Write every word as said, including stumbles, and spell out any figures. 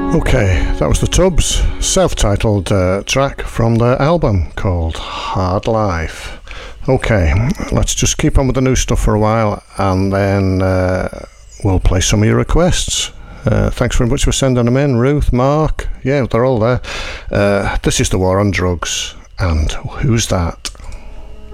Okay, that was the Tubs, self-titled uh, track from their album called Hard Life. Okay, let's just keep on with the new stuff for a while, and then uh, we'll play some of your requests. Uh, thanks very much for sending them in, Ruth, Mark. Yeah, they're all there. Uh, this is The War on Drugs, and Who's That?